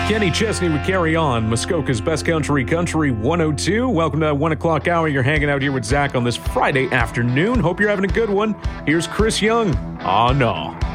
Kenny Chesney would carry on. Muskoka's Best Country 102. Welcome to that 1 o'clock hour. You're hanging out here with Zach on this Friday afternoon. Hope you're having a good one. Here's Chris Young. Aw, no.